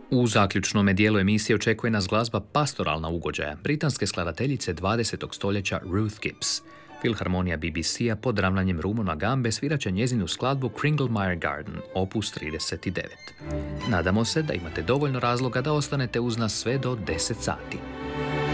U zaključnome dijelu emisije očekuje nas glazba pastoralna ugođaja britanske skladateljice 20. stoljeća Ruth Gibbs. Filharmonija BBC-a pod ravnanjem Rumona Gambe sviraće njezinu skladbu Kringlemere Garden, opus 39. Nadamo se da imate dovoljno razloga da ostanete uz nas sve do 10 sati.